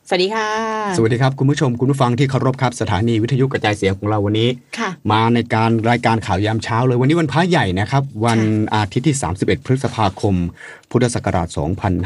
สวัสดีค่ะสวัสดีครับคุณผู้ชมคุณผู้ฟังที่เคารพครับสถานีวิทยุกระจายเสียงของเราวันนี้มาในรายการข่าวยามเช้าเลยวันนี้วันพระใหญ่นะครับวันอาทิตย์ที่31พฤษภาคมพุทธศักราช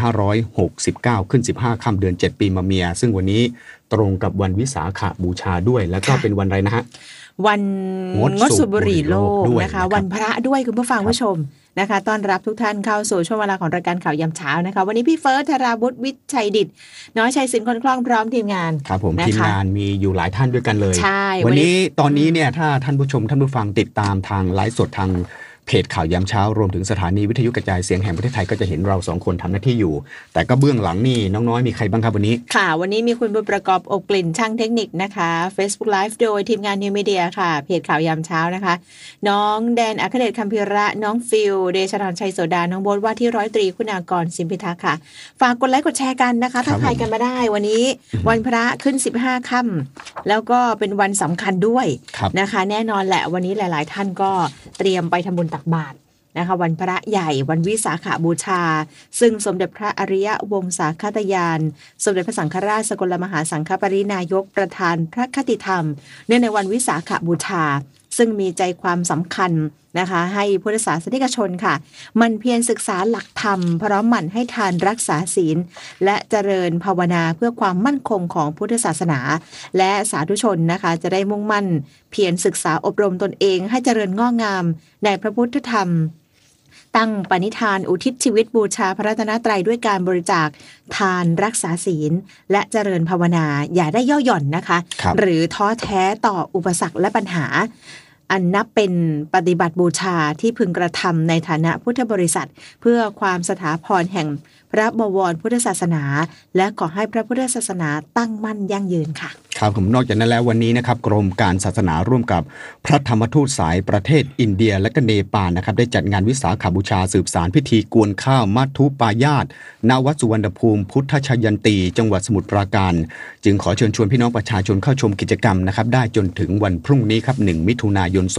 2569ขึ้น15ค่ำเดือน7ปีมะเมียซึ่งวันนี้ตรงกับวันวิสาขบูชาด้วยแล้วก็เป็นวันอะไรนะฮะวันงดสูบบุหรี่โลกนะคะวันพระด้วยคุณผู้ฟังผู้ชมนะคะต้อนรับทุกท่านเข้าสู่ช่วงเวลาของรายการข่าวยามเช้านะคะวันนี้พี่เฟิร์สธราวุฒิวิชัยดิษฐ์น้อยชัยศิลป์คนคล่องพร้อมทีมงานครับผมทีมงานมีอยู่หลายท่านด้วยกันเลยใช่วันนี้ตอนนี้เนี่ยถ้าท่านผู้ชมท่านผู้ฟังติดตามทางไลฟ์สดทางเพจข่าวยามเช้ารวมถึงสถานีวิทยุกระจายเสียงแห่งประเทศไทยก็จะเห็นเรา2คนทำหน้าที่อยู่แต่ก็เบื้องหลังนี่น้องน้อยมีใครบ้างครับวันนี้ค่ะวันนี้มีคุณบุญประกอบอบกลิ่นช่างเทคนิคนะคะ Facebook Live โดยทีมงาน New Media ค่ะเพจข่าวยามเช้านะคะน้องแดนอัครเดชคัมภิระน้องฟิลเดชธรชัยโสดาน้องโบ๊ทว่าที่100 ตรีคุณากรสิมพิทักษ์ค่ะฝากกดไลค์กดแชร์กันนะคะทักทายกันมาได้วันนี้วันพระขึ้น15ค่ำแล้วก็เป็นวันสำคัญด้วยนะคะแน่นอนแหละวันนี้หลายๆท่านก็เตรียมไปทำบุญตักบาตรนะคะวันพระใหญ่วันวิสาขบูชาซึ่งสมเด็จพระอริยวงศาคตยานสมเด็จพระสังฆราชสกลมหาสังฆปรินายกประธานพระคติธรรมเนื่องในวันวิสาขบูชาซึ่งมีใจความสำคัญนะคะให้พุทธศาสนิกชนค่ะมันเพียรศึกษาหลักธรรมพร้อมหมั่นให้ทานรักษาศีลและเจริญภาวนาเพื่อความมั่นคงของพุทธศาสนาและสาธุชนนะคะจะได้มุ่งมั่นเพียรศึกษาอบรมตนเองให้เจริญงอกงามในพระพุทธธรรมตั้งปณิธานอุทิศชีวิตบูชาพระรัตนตรัยด้วยการบริจาคทานรักษาศีลและเจริญภาวนาอย่าได้ย่อหย่อนนะคะหรือท้อแท้ต่ออุปสรรคและปัญหาอันนับเป็นปฏิบัติบูชาที่พึงกระทำในฐานะพุทธบริษัทเพื่อความสถาพรแห่งพระบวรพุทธศาสนาและขอให้พระพุทธศาสนาตั้งมั่นยั่งยืนค่ะครับผมนอกจากนั้นแล้ววันนี้นะครับกรมการศาสนาร่วมกับพระธรรมทูตสายประเทศอินเดียและก็เนปาลนะครับได้จัดงานวิสาขบูชาสืบสานพิธีกวนข้าวมัทุปายาตณวัดสุวรรณภูมิพุทธชยันตีจังหวัดสมุทรปราการจึงขอเชิญชวนพี่น้องประชาชนเข้าชมกิจกรรมนะครับได้จนถึงวันพรุ่งนี้ครับ1มิถุนายน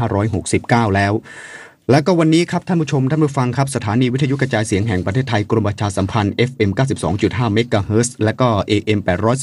2569แล้วและก็วันนี้ครับท่านผู้ชมท่านผู้ฟังครับสถานีวิทยุกระจายเสียงแห่งประเทศไทยกรมประชาสัมพันธ์ FM 92.5 เมกะเฮิรตซ์และก็ AM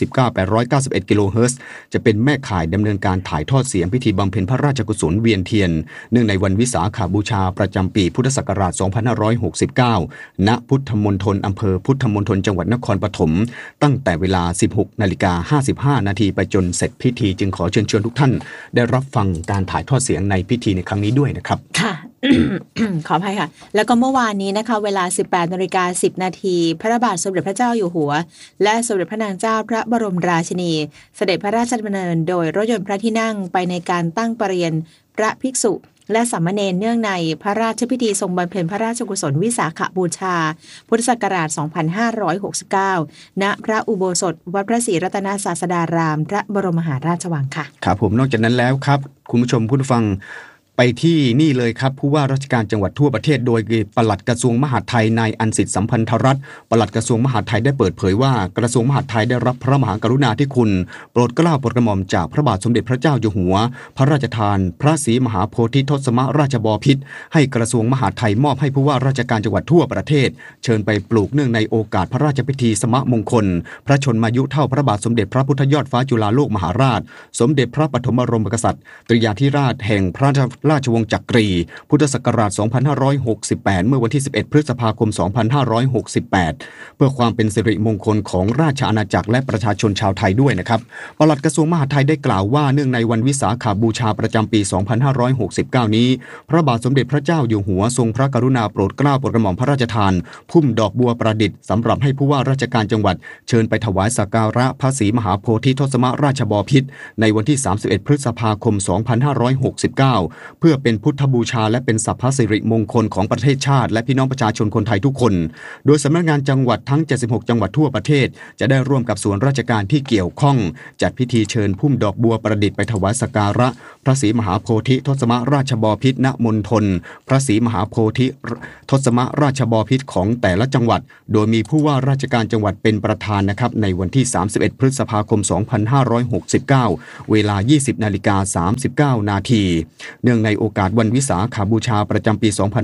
891 กิโลเฮิรตซ์จะเป็นแม่ข่ายดำเนินการถ่ายทอดเสียงพิธีบำเพ็ญพระราชกุศลเวียนเทียนเนื่องในวันวิสาขบูชาประจำปีพุทธศักราช2569ณพุทธมณฑลอำเภอพุทธมณฑลจังหวัดนครปฐมตั้งแต่เวลา 16:55 นาทีไปจนเสร็จพิธีจึงขอเชิญชวนทุกท่านได้รับฟังการถ่ายทอดเสียงในพิธีในครั้งนี้ด้วยนะครับค่ะ ขออภัยค่ะแล้วก็เมื่อวานนี้นะคะเวลา 18:10 นาทีพระบาทสมเด็จพระเจ้าอยู่หัวและสมเด็จพระนางเจ้าพระบรมราชินีเสด็จพระราชดำเนินโดยรถยนต์พระที่นั่งไปในการตั้งประเรียนพระภิกษุและสามเณรเนื่องในพระราชพิธีทรงบำเพ็ญพระราชกุศลวิสาขบูชาพุทธศักราช2569ณพระอุโบสถวัดพระศรีรัตนศาสดารามพระบรมมหาราชวังค่ะครับผมนอกจากนั้นแล้วครับคุณผู้ชมผู้ฟังไปที่นี่เลยครับผู้ว่าราชการจังหวัดทั่วประเทศโดยปลัดกระทรวงมหาดไทยนายอันสิทธิ์สัมพันธรัตน์ปลัดกระทรวงมหาดไทยได้เปิดเผยว่ากระทรวงมหาดไทยได้รับพระมหากรุณาธิคุณโปรดเกล้าโปรดกระหม่อมจากพระบาทสมเด็จพระเจ้าอยู่หัวพระราชทานพระศรีมหาโพธิทศมราชบพิตรให้กระทรวงมหาดไทยมอบให้ผู้ว่าราชการจังหวัดทั่วประเทศเชิญไปปลูกเนื่องในโอกาสพระราชพิธีสมมงคลพระชนมายุเท่าพระบาทสมเด็จพระพุทธยอดฟ้าจุฬาโลกมหาราชสมเด็จพระปฐมบรมกษัตริย์ตรียาธิราชแห่งพระราชวงศ์จักรีพุทธศักราช2568เมื่อวันที่11พฤษภาคม2568เพื่อความเป็นสิริมงคลของราชอาณาจักรและประชาชนชาวไทยด้วยนะครับปลัดกระทรวงมหาดไทยได้กล่าวว่าเนื่องในวันวิสาขบูชาประจำปี2569นี้พระบาทสมเด็จพระเจ้าอยู่หัวทรงพระกรุณาโปรดเกล้าโปรดกระหม่อมพระราชทานพุ่มดอกบัวประดิษฐ์สำหรับให้ผู้ว่าราชการจังหวัดเชิญไปถวายสักการะพระศรีมหาโพธิทศมราชบพิตรในวันที่31พฤษภาคม2569เพื่อเป็นพุทธบูชาและเป็นสัพพสิริมงคลของประเทศชาติและพี่น้องประชาชนคนไทยทุกคนโดยสำนักงานจังหวัดทั้ง76จังหวัดทั่วประเทศจะได้ร่วมกับส่วนราชการที่เกี่ยวข้องจัดพิธีเชิญพุ่มดอกบัวประดิษฐ์ไปถวายสักการะพระศรีมหาโพธิทศมราชบพิตรณมณฑลพระศรีมหาโพธิทศมราชบพิตรของแต่ละจังหวัดโดยมีผู้ว่าราชการจังหวัดเป็นประธานนะครับในวันที่31พฤษภาคม2569เวลา 20:39 นาทีเนื่องในโอกาสวันวิสาขบูชาประจำปี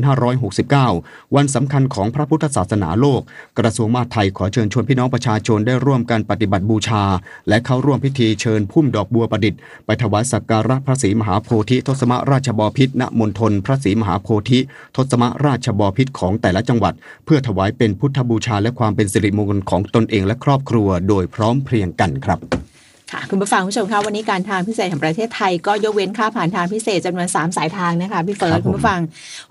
2569 วันสำคัญของพระพุทธศาสนาโลกกระทรวงมหาดไทยขอเชิญชวนพี่น้องประชาชนได้ร่วมกันปฏิบัติบูชาและเข้าร่วมพิธีเชิญพุ่มดอกบัวประดิษฐ์ไปถวายสักการะพระศรีมหาโพธิทศมราชบพิตรณมณฑลพระศรีมหาโพธิทศมราชบพิตรของแต่ละจังหวัดเพื่อถวายเป็นพุทธบูชาและความเป็นสิริมงคลของตนเองและครอบครัวโดยพร้อมเพรียงกันครับค่ะคุณผู้ฟังผู้ชมคะวันนี้การทางพิเศษแห่งประเทศไทยก็ยกเว้นค่าผ่านทางพิเศษจำนวน3สายทางนะคะพี่เฟิร์สคุณผู้ฟัง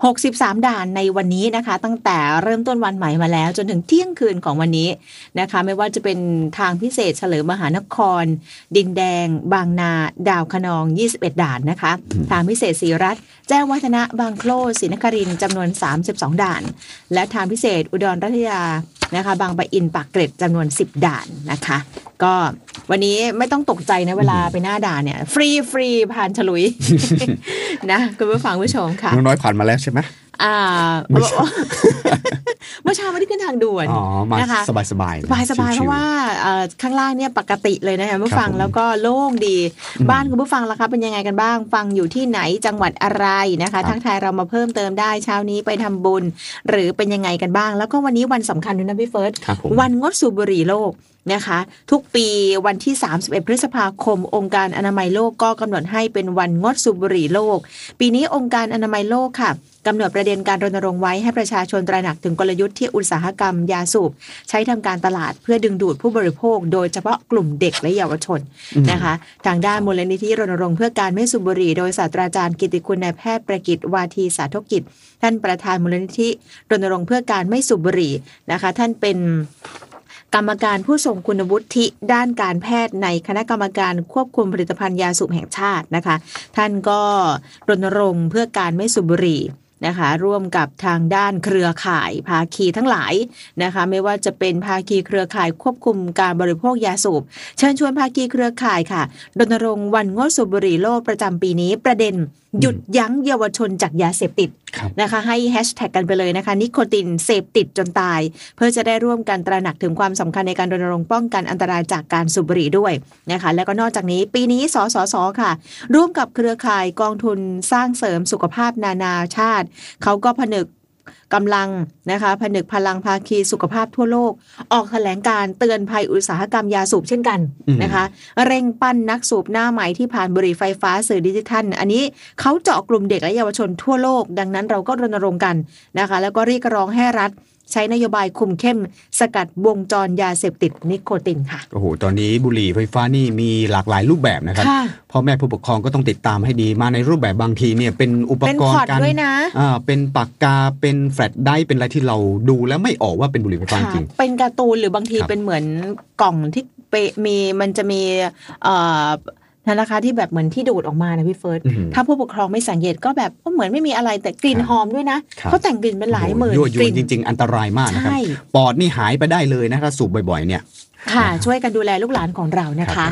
63ด่านในวันนี้นะคะตั้งแต่เริ่มต้นวันใหม่มาแล้วจนถึงเที่ยงคืนของวันนี้นะคะไม่ว่าจะเป็นทางพิเศษเฉลิมมหานครดินแดงบางนาดาวคะนอง21ด่านนะคะทางพิเศษศรีรัตน์แจ้งวัฒนะบางโคลศรีนครินทร์จำนวน32ด่านและทางพิเศษอุดรรัตยานะคะบางปะอินปากเกร็ดจำนวน10ด่านนะคะก็วันนี้ไม่ต้องตกใจนะเวลาไปหน้าด่านเนี่ยฟรีผ่านฉลุย นะคุณผู้ฟังผู้ชมค่ะน้อยผ่านมาแล้วใช่ไหมเมื่อเช้าไม่ได้ขึ้นทางด่วนนะคะสบายสบายเพราะว่าข้างล่างเนี่ยปกติเลยนะคะผู้ฟังแล้วก็โล่งดีบ้านคุณผู้ฟังล่ะคะเป็นยังไงกันบ้างฟังอยู่ที่ไหนจังหวัดอะไรนะคะทักทายเรามาเพิ่มเติมได้เช้านี้ไปทำบุญหรือเป็นยังไงกันบ้างแล้วก็วันนี้วันสำคัญด้วยนะพี่เฟิร์สวันงดสูบบุหรี่โลกนะคะทุกปีวันที่31พฤษภาคมองค์การอนามัยโลกก็กำหนดให้เป็นวันงดสูบบุหรี่โลกปีนี้องค์การอนามัยโลกค่ะกำหนดประเด็นการรณรงค์ไว้ให้ประชาชนตระหนักถึงกลยุทธ์ที่อุตสาหกรรมยาสูบใช้ทำการตลาดเพื่อดึงดูดผู้บริโภคโดยเฉพาะกลุ่มเด็กและเยาวชนนะคะทางด้านมูลนิธิรณรงค์เพื่อการไม่สูบบุหรี่โดยศาสตราจารย์กิตติคุณนายแพทย์ประกิตวาทีสาธกิจท่านประธานมูลนิธิรณรงค์เพื่อการไม่สูบบุหรี่นะคะท่านเป็นกรรมการผู้ทรงคุณวุฒิด้านการแพทย์ในคณะกรรมการควบคุมผลิตภัณฑ์ยาสูบแห่งชาตินะคะท่านก็รณรงค์เพื่อการไม่สูบบุหรี่นะคะร่วมกับทางด้านเครือข่ายภาคีทั้งหลายนะคะไม่ว่าจะเป็นภาคีเครือข่ายควบคุมการบริโภคยาสูบเชิญชวนภาคีเครือข่ายค่ะรณรงค์วันงดสูบบุหรี่โลกประจำปีนี้ประเด็นหยุดยั้งเยาวชนจากยาเสพติดนะคะให้แฮชแท็กกันไปเลยนะคะนิโคตินเสพติดจนตายเพื่อจะได้ร่วมกันตระหนักถึงความสำคัญในการรณรงค์ป้องกันอันตรายจากการสูบบุหรี่ด้วยนะคะแล้วก็นอกจากนี้ปีนี้สสสค่ะร่วมกับเครือข่ายกองทุนสร้างเสริมสุขภาพนานาชาติเขาก็ผนึกกำลังนะคะผนึกพลังภาคีสุขภาพทั่วโลกออกแถลงการเตือนภัยอุตสาหกรรมยาสูบเช่นกันนะคะเร่งปั้นนักสูบหน้าใหม่ที่ผ่านบุหรี่ไฟฟ้าสื่อดิจิทัลอันนี้เขาเจาะกลุ่มเด็กและเยาวชนทั่วโลกดังนั้นเราก็รณรงค์กันนะคะแล้วก็เรียกร้องให้รัฐใช้นโยบายคุมเข้มสกัดวงจรยาเสพติดนิโคตินค่ะโอ้โหตอนนี้บุหรี่ไฟฟ้านี่มีหลากหลายรูปแบบนะครับพ่อแม่ผู้ปกครองก็ต้องติดตามให้ดีมาในรูปแบบบางทีเนี่ยเป็นอุปกรณ์การเป็นปากกาเป็นแฟลชไดรฟ์เป็นอะไรที่เราดูแล้วไม่ออกว่าเป็นบุหรี่ไฟฟ้าจริงเป็นการ์ตูนหรือบางทีเป็นเหมือนกล่องที่มันจะมีนะคะที่แบบเหมือนที่ดูดออกมานะพี่เฟิร์สถ้าผู้ปกครองไม่สังเกตก็แบบเหมือนไม่มีอะไรแต่กลิ่นหอมด้วยนะเขาแต่งกลิ่นเป็นหลายหมื่นกลิ่นจริงๆอันตรายมากนะครับปอดนี่หายไปได้เลยนะถ้าสูบบ่อยๆเนี่ยค่ะช่วยกันดูแลลูกหลานของเรานะคะ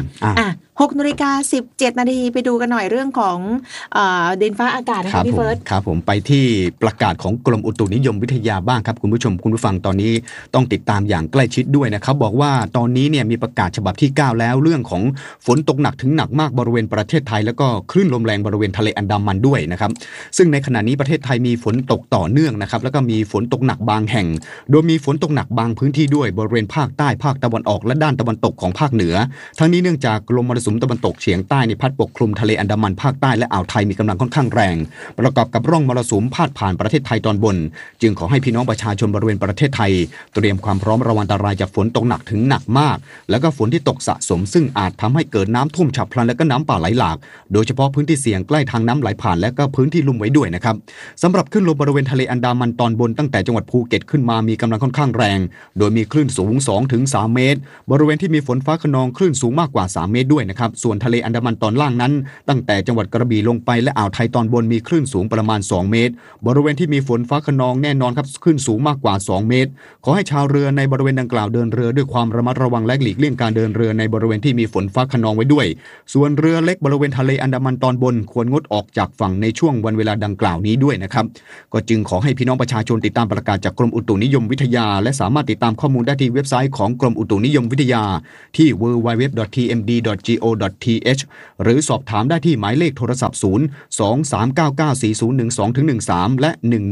6:17 น.ไปดูกันหน่อยเรื่องของดินฟ้าอากาศนะคะพี่เฟิร์สครับผมไปที่ประกาศของกรมอุตุนิยมวิทยาบ้างครับคุณผู้ชมคุณผู้ฟังตอนนี้ต้องติดตามอย่างใกล้ชิดด้วยนะครับบอกว่าตอนนี้เนี่ยมีประกาศฉบับที่9แล้วเรื่องของฝนตกหนักถึงหนักมากบริเวณประเทศไทยแล้วก็คลื่นลมแรงบริเวณทะเลอันดามันด้วยนะครับซึ่งในขณะนี้ประเทศไทยมีฝนตกต่อเนื่องนะครับแล้วก็มีฝนตกหนักบางแห่งโดยมีฝนตกหนักบางพื้นที่ด้วยบริเวณภาคใต้ภาคตะวันออกและด้านตะวันตกของภาคเหนือทั้งนี้เนื่องจากลมมรสุมตะวันตกเฉียงใต้ในพัดปกคลุมทะเลอันดามันภาคใต้และอ่าวไทยมีกำลังค่อนข้างแรงประกอบกับร่องมรสุมพาดผ่านประเทศไทยตอนบนจึงขอให้พี่น้องประชาชนบริเวณประเทศไทยเตรียมความพร้อมระวังอันตรายจากฝนตกหนักถึงหนักมากแล้วก็ฝนที่ตกสะสมซึ่งอาจทำให้เกิดน้ำท่วมฉับพลันและก็น้ำป่าไหลหลากโดยเฉพาะพื้นที่เสี่ยงใกล้ทางน้ำไหลผ่านและก็พื้นที่ลุ่มไว้ด้วยนะครับสำหรับคลื่นลมบริเวณทะเลอันดามันตอนบนตั้งแต่จังหวัดภูเก็ตขึ้นมามีกำลังค่อนข้างแรงโดยมีคลื่นสูง 2-3 เมตรบริเวณที่มีฝนฟ้าคะนองคลื่นสูงมากกว่า3 เมตรด้วยนะครับส่วนทะเลอันดามันตอนล่างนั้นตั้งแต่จังหวัดกระบี่ลงไปและอ่าวไทยตอนบนมีคลื่นสูงประมาณ2 เมตรบริเวณที่มีฝนฟ้าคะนองแน่นอนครับคลื่นสูงมากกว่า2 เมตรขอให้ชาวเรือในบริเวณดังกล่าวเดินเรือด้วยความระมัดระวังและหลีกเลี่ยงการเดินเรือในบริเวณที่มีฝนฟ้าคะนองไว้ด้วยส่วนเรือเล็กบริเวณทะเลอันดามันตอนบนควรงดออกจากฝั่งในช่วงวันเวลาดังกล่าวนี้ด้วยนะครับก็จึงขอให้พี่น้องประชาชนติดตามประกาศจากกรมอุตุนิยมวิทยาและสามารถติดตามข้อมูลได้ที่เว็บไซต์ของกรมอุตุนิยมมวิทยาที่ www.tmd.go.th หรือสอบถามได้ที่หมายเลขโทรศัพท์ 023994012-13 และ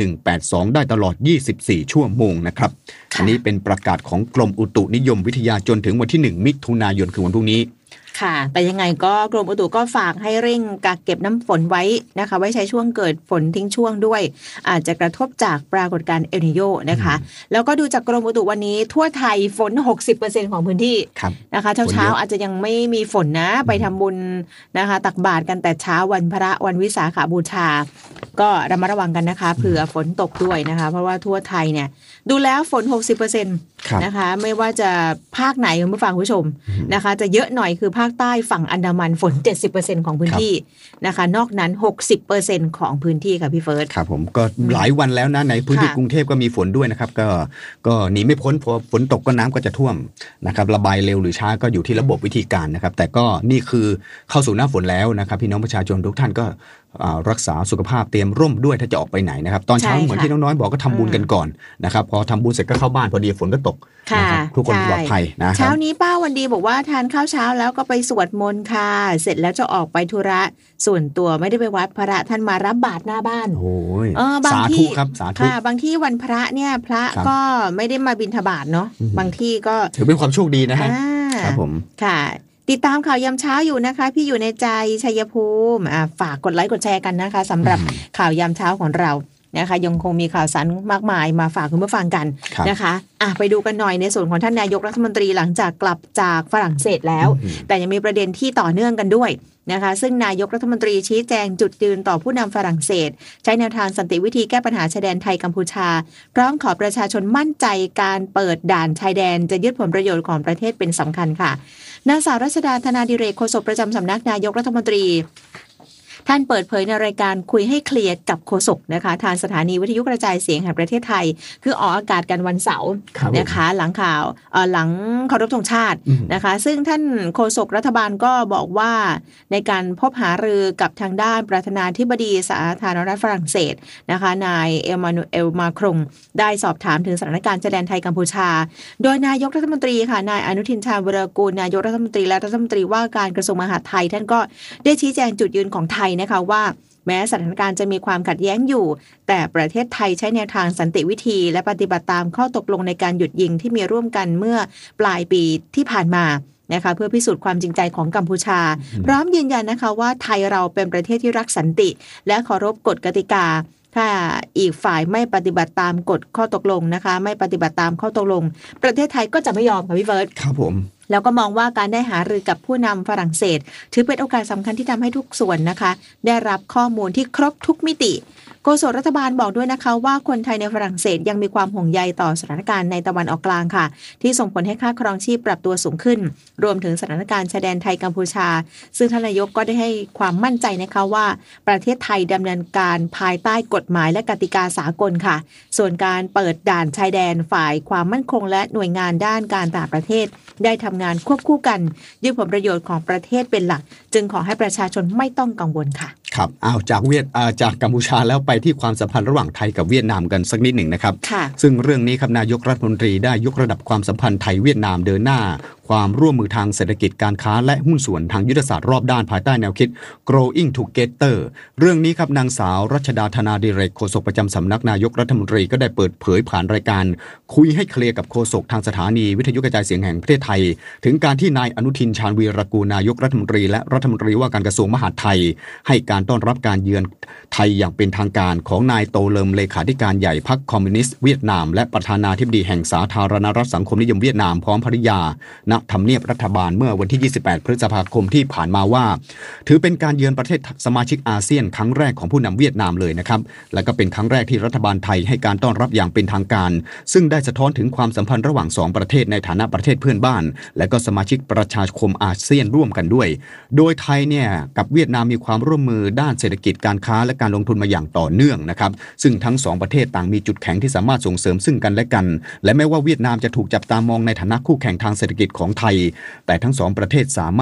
1182 ได้ตลอด 24 ชั่วโมงนะครับอันนี้เป็นประกาศของกรมอุตุนิยมวิทยาจนถึงวันที่ 1 มิถุนายนคือวันพรุ่งนี้ค่ะแต่ยังไงก็กรมอุตุก็ฝากให้เร่งกักเก็บน้ำฝนไว้นะคะไว้ใช้ช่วงเกิดฝนทิ้งช่วงด้วยอาจจะกระทบจากปรากฏการณ์เอลนิโญนะคะแล้วก็ดูจากกรมอุตุวันนี้ทั่วไทยฝน 60% ของพื้นที่นะคะเช้าอาจจะยังไม่มีฝนนะไปทำบุญนะคะตักบาตรกันแต่เช้าวันพระวันวิสาขบูชาก็ระมัดระวังกันนะคะเผื่อฝนตกด้วยนะคะเพราะว่าทั่วไทยเนี่ยดูแล้วฝน 60% นะคะไม่ว่าจะภาคไหนคุณผู้ฟังผู้ชมนะคะจะเยอะหน่อยคือภาคใต้ฝั่งอันดามันฝน 70% ของพื้นที่นะคะนอกนั้น 60% ของพื้นที่ค่ะพี่เฟิร์สครับผมก็หลายวันแล้วนะในพื้นที่กรุงเทพก็มีฝนด้วยนะครับก็หนีไม่พ้นพอฝนตกก็น้ำก็จะท่วมนะครับระบายเร็วหรือช้าก็อยู่ที่ระบบวิธีการนะครับแต่ก็นี่คือเข้าสู่หน้าฝนแล้วนะครับพี่น้องประชาชนทุกท่านก็รักษาสุขภาพเตรียมร่มด้วยถ้าจะออกไปไหนนะครับตอนเช้าเหมือนที่น้องๆบอกก็ทำบุญกันก่อนนะครับพอทำบุญเสร็จก็เข้าบ้านพอดีฝนก็ตกนะครับทุกคนปลอดภัยนะเช้านี้ป้าวันดีบอกว่าทานข้าวเช้าแล้วก็ไปสวดมนต์ค่ะเสร็จแล้วจะออกไปธุระส่วนตัวไม่ได้ไปวัดพระท่านมารับบาตรหน้าบ้านโอ้ยบางที่ครับสาธุค่ะบางที่วันพระเนี่ยพระก็ไม่ได้มาบิณฑบาตเนาะบางที่ก็ถือเป็นความโชคดีนะฮะครับผมค่ะติดตามข่าวยามเช้าอยู่นะคะพี่อยู่ในใจชัยภูมิฝากกดไลค์กดแชร์กันนะคะสำหรับข่าวยามเช้าของเรานะคะยังคงมีข่าวสารมากมายมาฝากคุณผู้ฟังกันนะคะไปดูกันหน่อยในส่วนของท่านนายกรัฐมนตรีหลังจากกลับจากฝรั่งเศสแล้วแต่ยังมีประเด็นที่ต่อเนื่องกันด้วยนะคะซึ่งนายกรัฐมนตรีชี้แจงจุดยืนต่อผู้นำฝรั่งเศสใช้แนวทางสันติวิธีแก้ปัญหาชายแดนไทยกัมพูชาพร้อมขอประชาชนมั่นใจการเปิดด่านชายแดนจะยึดผลประโยชน์ของประเทศเป็นสำคัญค่ะนางสาวรัชดาธนาดิเรกโฆษกประจำสำนักนายกรัฐมนตรีท่านเปิดเผยในรายการคุยให้เคลียร์กับโฆษกนะคะทางสถานีวิทยุกระจายเสียงแห่งประเทศไทยคือออกอากาศกันวันเสาร์นะคะหลังข่าวหลังเคารพธงชาตินะคะซึ่งท่านโฆษกรัฐบาลก็บอกว่าในการพบหารือกับทางด้านประธานาธิบดีสาธารณรัฐฝรั่งเศสนะคะนายเอมานูเอลมาครงได้สอบถามถึงสถานการณ์ชายแดนไทยกัมพูชาโดยนายกรัฐมนตรีค่ะนายอนุทินชาญวิรากูลนายกรัฐมนตรีและรัฐมนตรีว่าการกระทรวงมหาดไทยท่านก็ได้ชี้แจงจุดยืนของไทยนะคะว่าแม้สถานการณ์จะมีความขัดแย้งอยู่แต่ประเทศไทยใช้แนวทางสันติวิธีและปฏิบัติตามข้อตกลงในการหยุดยิงที่มีร่วมกันเมื่อปลายปีที่ผ่านมานะคะเพื่อพิสูจน์ความจริงใจของกัมพูชาพร้อมยืนยันนะคะว่าไทยเราเป็นประเทศที่รักสันติและเคารพกฎกติกาถ้าอีกฝ่ายไม่ปฏิบัติตามกฎข้อตกลงนะคะไม่ปฏิบัติตามข้อตกลงประเทศไทยก็จะไม่ยอมค่ะพี่เฟิร์สครับผมแล้วก็มองว่าการได้หารือกับผู้นำฝรั่งเศสถือเป็นโอกาสสำคัญที่ทำให้ทุกส่วนนะคะได้รับข้อมูลที่ครบทุกมิติโฆษกรัฐบาลบอกด้วยนะคะว่าคนไทยในฝรั่งเศสยังมีความห่วงใยต่อสถานการณ์ในตะวันออกกลางค่ะที่ส่งผลให้ค่าครองชีพปรับตัวสูงขึ้นรวมถึงสถานการณ์ชายแดนไทยกัมพูชาซึ่งท่านนายกก็ได้ให้ความมั่นใจนะคะว่าประเทศไทยดำเนินการภายใต้กฎหมายและกติกาสากลค่ะส่วนการเปิดด่านชายแดนฝ่ายความมั่นคงและหน่วยงานด้านการต่างประเทศได้ทำงานควบคู่กันยึดผลประโยชน์ของประเทศเป็นหลักจึงขอให้ประชาชนไม่ต้องกังวลค่ะครับจากกัมพูชาแล้วไปที่ความสัมพันธ์ระหว่างไทยกับเวียดนามกันสักนิดหนึ่งนะครับซึ่งเรื่องนี้ครับนายกรัฐมนตรีได้ยกระดับความสัมพันธ์ไทยเวียดนามเดินหน้าความร่วมมือทางเศรษฐกิจการค้าและหุ้นส่วนทางยุทธศาสตร์รอบด้านภายใต้แนวคิด Growing Together เรื่องนี้ครับนางสาวรัชดาธนาดิเรกโฆษกประจำสำนักนายกรัฐมนตรีก็ได้เปิดเผยผ่านรายการคุยให้เคลียร์กับโฆษกทางสถานีวิทยุกระจายเสียงแห่งประเทศไทยถึงการที่นายอนุทินชาญวีรกูลนายกรัฐมนตรีและรัฐมนตรีว่าการกระทรวงมหาดไทยให้การต้อนรับการเยือนไทยอย่างเป็นทางการของนายโตเลิมเลขาธิการใหญ่พรรคคอมมิวนิสต์เวียดนามและประธานาธิบดีแห่งสาธารณรัฐสังคมนิยมเวียดนามพร้อมภริยาณทำเนียบรัฐบาลเมื่อวันที่28พฤษภาคมที่ผ่านมาว่าถือเป็นการเยือนประเทศสมาชิกอาเซียนครั้งแรกของผู้นำเวียดนามเลยนะครับและก็เป็นครั้งแรกที่รัฐบาลไทยให้การต้อนรับอย่างเป็นทางการซึ่งได้สะท้อนถึงความสัมพันธ์ระหว่าง2ประเทศในฐานะประเทศเพื่อนบ้านและก็สมาชิกประชาคมอาเซียนร่วมกันด้วยโดยไทยเนี่ยกับเวียดนามมีความร่วมมือด้านเศรษฐกิจการค้าและการลงทุนมาอย่างต่อเนื่องนะครับซึ่งทั้ง2ประเทศต่างมีจุดแข็งที่สามารถส่งเสริมซึ่งกันและกันและแม้ว่าเวียดนามจะถูกจับตามองในฐานะคู่แข่งทางเศรษฐกิจของไทยแต่ทั้ง2ประเทศสามารถ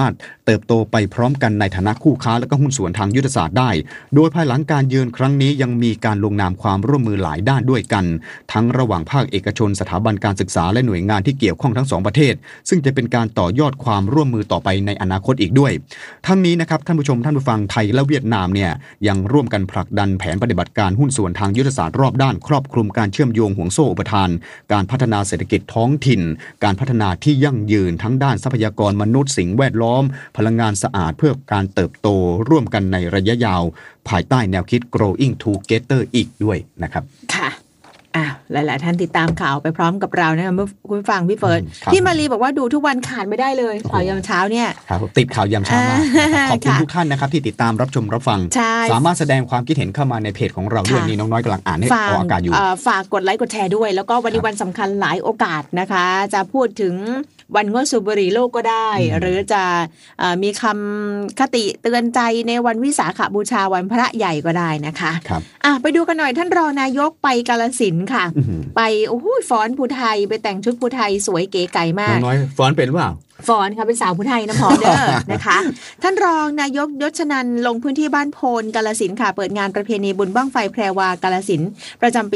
เติบโตไปพร้อมกันในฐานะคู่ค้าและก็หุ้นส่วนทางยุทธศาสตร์ได้โดยภายหลังการเยือนครั้งนี้ยังมีการลงนามความร่วมมือหลายด้านด้วยกันทั้งระหว่างภาคเอกชนสถาบันการศึกษาและหน่วยงานที่เกี่ยวข้องทั้ง2ประเทศซึ่งจะเป็นการต่อยอดความร่วมมือต่อไปในอนาคตอีกด้วยทั้งนี้นะครับท่านผู้ชมท่านผู้ฟังไทยและเวียดนามเนี่ยยังร่วมกันผลักดันแผนปฏิบัติการหุ้นส่วนทางยุทธศาสตร์รอบด้านครอบคลุมการเชื่อมโยงห่วงโซ่อุปทานการพัฒนาเศรษฐกิจท้องถิ่นการพัฒนาที่ยั่งยืนทั้งด้านทรัพยากรมนุษย์สิ่งแวดล้อมพลังงานสะอาดเพื่อการเติบโตร่วมกันในระยะยาวภายใต้แนวคิด Growing Together อีกด้วยนะครับค่ะหลายๆท่านติดตามข่าวไปพร้อมกับเรานะคะคุณฟังพี่เฟิร์สพี่มารีบอกว่าดูทุกวันขาดไม่ได้เลยข่าวยามเช้าเนี่ยติดข่าวยามเช้ามากขอบคุณทุกท่านนะครับที่ติดตามรับชมรับฟังสามารถแสดงความคิดเห็นเข้ามาในเพจของเราด้วยนี่น้องน้อยกำลังอ่านให้ออกอากาศอยู่ฝากกดไลค์กดแชร์ด้วยแล้วก็วันนี้วันสำคัญหลายโอกาสนะคะจะพูดถึงวันงดสูบบุหรี่โลกก็ได้หรือจะมีคำคติเตือนใจในวันวิสาขบูชาวันพระใหญ่ก็ได้นะคะไปดูกันหน่อยท่านรองนายกไปกาฬสินธุ์ค่ะไปฟ้อนภูไทยไปแต่งชุดภูไทยสวยเก๋ไก๋มากน้อยฟ้อนเป็นว่าฟ้อนค่ะเป็นสาวภูไทยน้ำหอมเด้อนะคะท่านรองนายกยศนันท์ลงพื้นที่บ้านโพนกาฬสินธุ์ค่ะเปิดงานประเพณีบุญบั้งไฟแพรวากาฬสินธุ์ประจำปี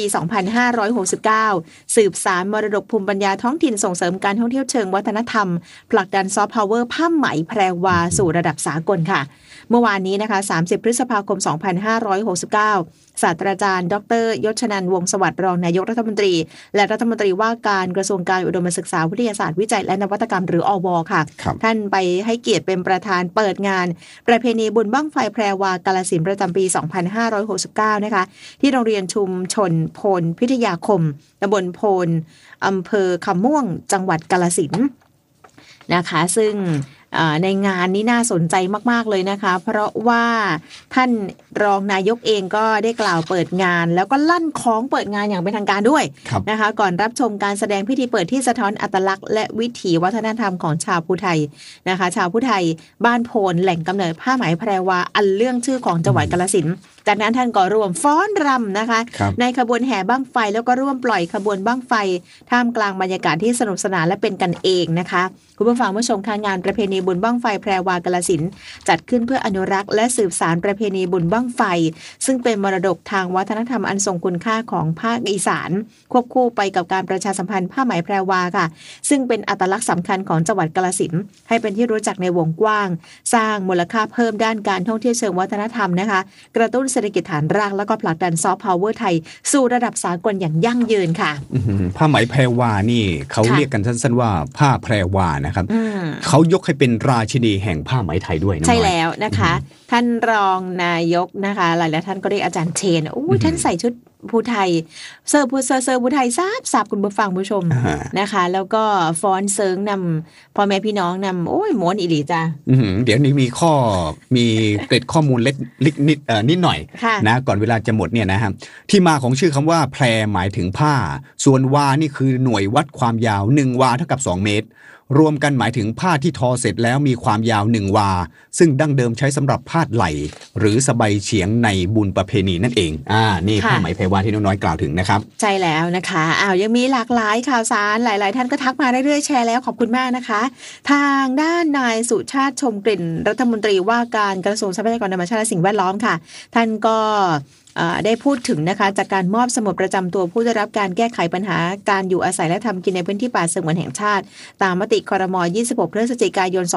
2569 สืบสานมรดกภูมิปัญญาท้องถิ่นส่งเสริมการท่องเที่ยวเชิงวัฒนธรรมผลักดันซอฟต์พาวเวอร์ผ้าไหมแพรวาสู่ระดับสากลค่ะเมื่อวานนี้นะคะ30 พฤษภาคม 2569 ศาสตราจารย์ดร.ยศนันท์วงศ์สวัสดิ์รองนายกรัฐมนตรีและรัฐมนตรีว่าการกระทรวงการอุดมศึกษาวิทยาศาสตร์วิจัยและนวัตกรรมหรืออว.ค่ะท่านไปให้เกียรติเป็นประธานเปิดงานประเพณีบุญบั้งไฟแพรวากาฬสินธุ์ประจำปี 2569 นะคะที่โรงเรียนชุมชนโพนพิทยาคมตำบลโพนอำเภอคำม่วงจังหวัดกาฬสินธุ์นะคะซึ่งในงานนี้น่าสนใจมากๆเลยนะคะเพราะว่าท่านรองนายกเองก็ได้กล่าวเปิดงานแล้วก็ลั่นของเปิดงานอย่างเป็นทางการด้วยนะคะก่อนรับชมการแสดงพิธีเปิดที่สะท้อนอัตลักษณ์และวิถีวัฒนธรรมของชาวภูไทยนะคะชาวภูไทยบ้านโพนแหล่งกำเนิดผ้าไหมแพรวาอันเรื่องชื่อของจังหวัดกาฬสินธุ์จากนั้นท่านก็ร่วมฟ้อนรำนะคะในขบวนแห่บั้งไฟแล้วก็ร่วมปล่อยขบวนบั้งไฟท่ามกลางบรรยากาศที่สนุกสนานและเป็นกันเองนะคะคุณผู้ฟังผู้ชมค่ะงานประเพณีบุญบั้งไฟแพรวากาฬสินธุ์จัดขึ้นเพื่ออนุรักษ์และสืบสานประเพณีบุญบั้งไฟซึ่งเป็นมรดกทางวัฒนธรรมอันทรงคุณค่าของภาคอีสานควบคู่ไปกับการประชาสัมพันธ์ผ้าไหมแพรวาค่ะซึ่งเป็นอัตลักษณ์สำคัญของจังหวัดกาฬสินธุ์ให้เป็นที่รู้จักในวงกว้างสร้างมูลค่าเพิ่มด้านการท่องเที่ยวเชิงวัฒนธรรมนะคะกระตุ้นเศรษฐกิจฐานรากแล้วก็ผลักดันซอฟต์พาวเวอร์ไทยสู่ระดับสากลอย่างยั่งยืนค่ะผ้าไหมแพรวานี่เขาเรียกกันสั้นๆว่าผ้าแพรวานะครับเขายกให้เป็นราชินีแห่งผ้าไหมไทยด้วยนะใช่แล้วนะคะท่านรองนายกนะคะหลายๆท่านก็เรียกอาจารย์เชนท่านใส่ชุดภูไทยเซอร์ภูไทยทราบคุณผู้ฟังผู้ชมนะคะแล้วก็ฟ้อนเซิงนำพ่อแม่พี่น้องนำม้วนอีหลีจ้าเดี๋ยวนี้มีเกร็ดข้อมูลเล็กนิดหน่อยนะก่อนเวลาจะหมดเนี่ยนะครับที่มาของชื่อคำว่าแพรหมายถึงผ้าส่วนวานี่คือหน่วยวัดความยาว1วาเท่ากับ2เมตรรวมกันหมายถึงผ้าที่ทอเสร็จแล้วมีความยาว1วาซึ่งดั้งเดิมใช้สำหรับพาดไหล่หรือสบายเฉียงในบุญประเพณีนั่นเองนี่ผ้าไหมแพรวาที่น้องน้อยกล่าวถึงนะครับใช่แล้วนะคะยังมีหลากหลายข่าวสารหลายๆท่านก็ทักมาเรื่อยๆแชร์แล้วขอบคุณมากนะคะทางด้านนายสุชาติชมกลิ่นรัฐมนตรีว่าการกระทรวงทรัพยากรธรรมชาติและสิ่งแวดล้อมค่ะท่านก็ได้พูดถึงนะคะจากการมอบสมุดประจำตัวผู้ได้รับการแก้ไขปัญหาการอยู่อาศัยและทำกินในพื้นที่ป่าสงวนแห่งชาติตามมติครม. 26 พฤศจิกายน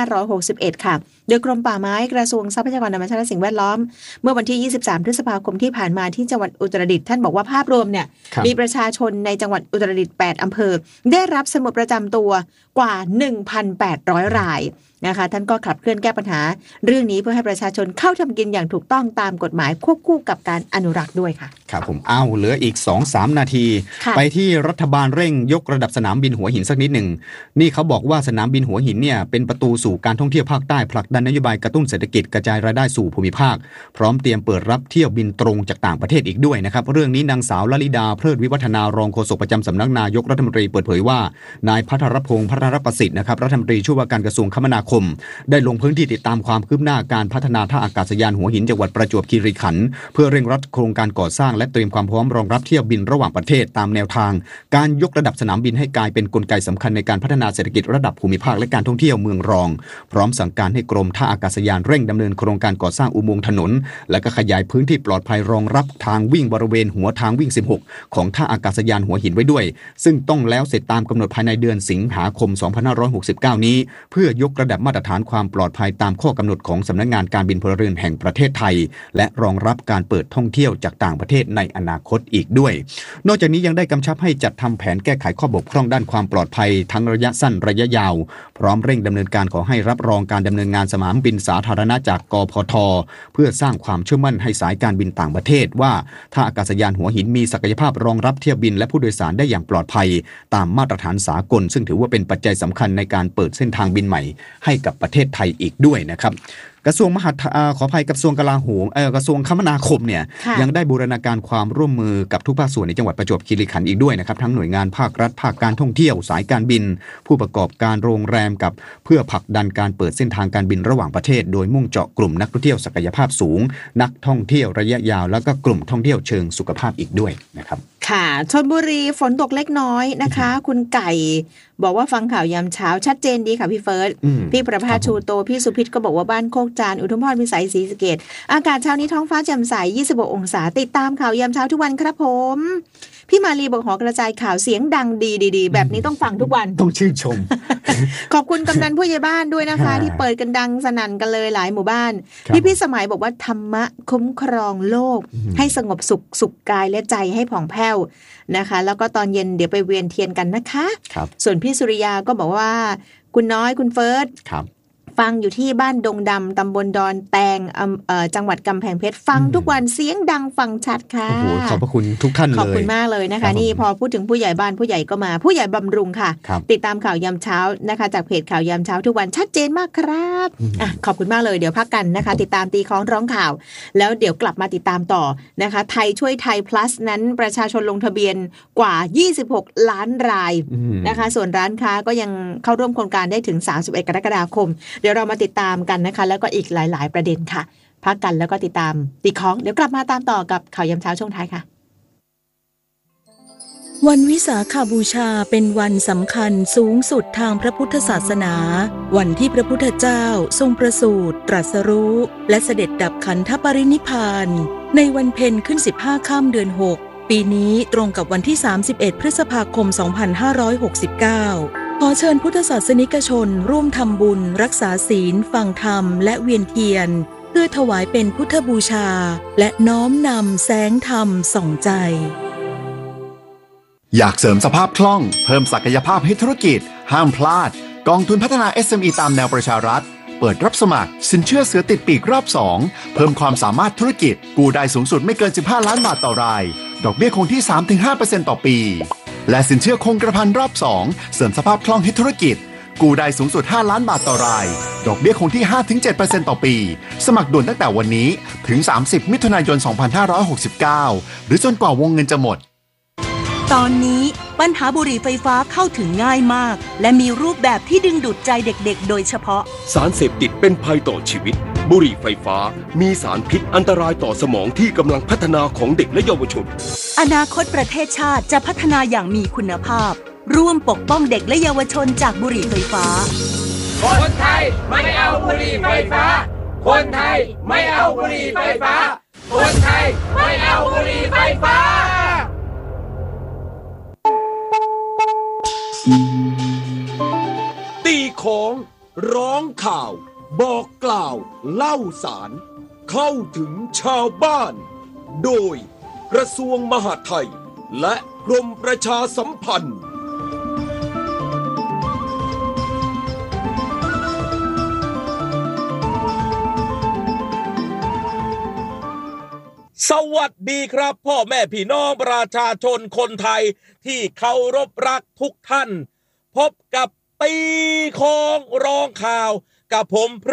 2561 ค่ะโดยกรมป่าไม้กระทรวงทรัพยากรธรรมชาติและสิ่งแวดล้อมเมื่อวันที่ 23 พฤษภาคมที่ผ่านมาที่จังหวัดอุตรดิตถ์ท่านบอกว่าภาพรวมเนี่ยมีประชาชนในจังหวัดอุตรดิตถ์ 8 อำเภอได้รับสมุดประจำตัวกว่า 1,800 รายนะคะท่านก็ขับเคลื่อนแก้ปัญหาเรื่องนี้เพื่อให้ประชาชนเข้าทำกินอย่างถูกต้องตามกฎหมายควบคู่กับการอนุรักษ์ด้วยค่ะครับผมเหลืออีก 2-3 นาทีไปที่รัฐบาลเร่งยกระดับสนามบินหัวหินสักนิดหนึ่งนี่เขาบอกว่าสนามบินหัวหินเนี่ยเป็นประตูสู่การท่องเที่ยวภาคใต้ผลักดันดันนโยบายกระตุ้นเศรษฐกิจกระจายรายได้สู่ภูมิภาคพร้อมเตรียมเปิดรับเที่ยวบินตรงจากต่างประเทศอีกด้วยนะครับเรื่องนี้นางสาวลลิดาเพลิดวิวัฒนารองโฆษกประจำสำนักนายกรัฐมนตรีเปิดเผยว่านายภัทรพงษ์พัฒนประสิทธิ์นะครับรัฐมนตรีช่วยว่าการกระทรวงคมนาคมได้ลงพื้นที่ติดตามความคืบหน้าการพัฒนาท่าอากาศยานหัวหินจังหวัดประจวบคีรีขันธ์เพื่อเร่งรัดโครงการก่อสร้างและเตรียมความพร้อมรองรับเที่ยวบินระหว่างประเทศตามแนวทางการยกระดับสนามบินให้กลายเป็นกลไกสำคัญในการพัฒนาเศรษฐกิจระดับภูมิภาคและการท่องเที่ยวเมืองรองพร้อมสั่งการให้กรมท่าอากาศยานเร่งดำเนินโครงการก่อสร้างอุโมงค์ถนนและก็ขยายพื้นที่ปลอดภัยรองรับทางวิ่งบริเวณหัวทางวิ่ง16ของท่าอากาศยานหัวหินไว้ด้วยซึ่งต้องแล้วเสร็จตามกำหนดภายในเดือนสิงหาคม2569นี้เพื่อยกระดับมาตรฐานความปลอดภัยตามข้อกำหนดของสำนักงานการบินพลเรือนแห่งประเทศไทยและรองรับการเปิดท่องเที่ยวจากต่างประเทศในอนาคตอีกด้วยนอกจากนี้ยังได้กำชับให้จัดทำแผนแก้ไขข้อบกพร่องด้านความปลอดภัยทั้งระยะสั้นระยะยาวพร้อมเร่งดำเนินการขอให้รับรองการดำเนินงานสนามบินสาธารณะจากกพท.เพื่อสร้างความเชื่อมั่นให้สายการบินต่างประเทศว่าท่าอากาศยานหัวหินมีศักยภาพรองรับเที่ยวบินและผู้โดยสารได้อย่างปลอดภัยตามมาตรฐานสากลซึ่งถือว่าเป็นปัจจัยสำคัญในการเปิดเส้นทางบินใหม่ให้กับประเทศไทยอีกด้วยนะครับกระทรวงมหาดไทยขออภัยกระทรวงกลาโหมกระทรวงคมนาคมเนี่ยยังได้บูรณาการความร่วมมือกับทุกภาคส่วนในจังหวัดประจวบคีรีขันธ์อีกด้วยนะครับทั้งหน่วยงานภาครัฐภาคการท่องเที่ยวสายการบินผู้ประกอบการโรงแรมกับเพื่อผลักดันการเปิดเส้นทางการบินระหว่างประเทศโดยมุ่งเจาะกลุ่มนักท่องเที่ยวศักยภาพสูงนักท่องเที่ยวระยะยาวแล้วก็กลุ่มท่องเที่ยวเชิงสุขภาพอีกด้วยนะครับค่ะชลบุรีฝนตกเล็กน้อยนะคะคุณไก่บอกว่าฟังข่าวยามเช้าชัดเจนดีค่ะพี่เฟิร์สพี่ประภาชูโตพี่สุพิษก็บอกว่าบ้านโคกจานอุทุมพรวิสัยศรีสะเกษอากาศเช้านี้ท้องฟ้าแจ่มใส26องศาติดตามข่าวยามเช้าทุกวันครับผมพี่มาลีบอกหอกระจายข่าวเสียงดังดีๆแบบนี้ต้องฟังทุกวันต้องชื่นชมขอบคุณกำนันผู้ใหญ่บ้านด้วยนะคะที่เปิดกันดังสนั่นกันเลยหลายหมู่บ้านพี่พิสมัยบอกว่าธรรมะคุ้มครองโลกให้สงบสุขกายและใจให้ผ่องแผ้วนะคะแล้วก็ตอนเย็นเดี๋ยวไปเวียนเทียนกันนะคะส่วนพี่สุริยาก็บอกว่าคุณน้อยคุณเฟิร์สฟังอยู่ที่บ้านดงดำตำบลดอนแตงจังหวัดกำแพงเพชรฟังทุกวันเสียงดังฟังชัดค่ะโอ้โหขอบพระคุณทุกท่านเลยขอบคุณมากเลยนะคะนี่พอพูดถึงผู้ใหญ่บ้านผู้ใหญ่ก็มาผู้ใหญ่บำรุงค่ะติดตามข่าวยามเช้านะคะจากเพจข่าวยามเช้าทุกวันชัดเจนมากครับขอบคุณมากเลยเดี๋ยวพักกันนะคะติดตามตีคล้องร้องข่าวแล้วเดี๋ยวกลับมาติดตามต่อนะคะไทยช่วยไทย plus นั้นประชาชนลงทะเบียนกว่า26ล้านรายนะคะส่วนร้านค้าก็ยังเข้าร่วมโครงการได้ถึง31กรกฎาคมเดี๋ยวเรามาติดตามกันนะคะแล้วก็อีกหลายๆประเด็นค่ะพักกันแล้วก็ติดตามตีคล้องเดี๋ยวกลับมาตามต่อกับข่าวยามเช้าช่วงท้ายค่ะวันวิสาขบูชาเป็นวันสำคัญสูงสุดทางพระพุทธศาสนาวันที่พระพุทธเจ้าทรงประสูติตรัสรู้และเสด็จดับขันธปรินิพพานในวันเพ็ญขึ้น15ค่ำเดือน6ปีนี้ตรงกับวันที่31พฤษภาคม2569ขอเชิญพุทธศาสนิกชนร่วมทำบุญรักษาศีลฟังธรรมและเวียนเทียนเพื่อถวายเป็นพุทธบูชาและน้อมนำแสงธรรมส่องใจอยากเสริมสภาพคล่องเพิ่มศักยภาพให้ธุรกิจห้ามพลาดกองทุนพัฒนา SME ตามแนวประชารัฐเปิดรับสมัครสินเชื่อเสือติดปีกรอบ2เพิ่มความสามารถธุรกิจกู้ได้สูงสุดไม่เกิน15ล้านบาทต่อรายดอกเบี้ยคงที่ 3-5% ต่อปีและสินเชื่อคงกระพันรอบ2เสริมสภาพคล่องให้ธุรกิจกู้ได้สูงสุด5ล้านบาทต่อรายดอกเบี้ยคงที่ 5-7% ต่อปีสมัครด่วนตั้งแต่วันนี้ถึง30มิถุนายน2569หรือจนกว่าวงเงินจะหมดตอนนี้ปัญหาบุหรี่ไฟฟ้าเข้าถึงง่ายมากและมีรูปแบบที่ดึงดูดใจเด็กๆโดยเฉพาะสารเสพติดเป็นภัยต่อชีวิตบุหรี่ไฟฟ้ามีสารพิษอันตรายต่อสมองที่กำลังพัฒนาของเด็กและเยาวชนอนาคตประเทศชาติจะพัฒนาอย่างมีคุณภาพร่วมปกป้องเด็กและเยาวชนจากบุหรี่ไฟฟ้าคนไทยไม่เอาบุหรี่ไฟฟ้าคนไทยไม่เอาบุหรี่ไฟฟ้าคนไทยไม่เอาบุหรี่ไฟฟ้าตีของร้องข่าวบอกกล่าวเล่าสารเข้าถึงชาวบ้านโดยกระทรวงมหาดไทยและกรมประชาสัมพันธ์สวัสดีครับพ่อแม่พี่น้องประชาชนคนไทยที่เคารพรักทุกท่านพบกับตีของร้องข่าวกับผมพฤทธิ์เก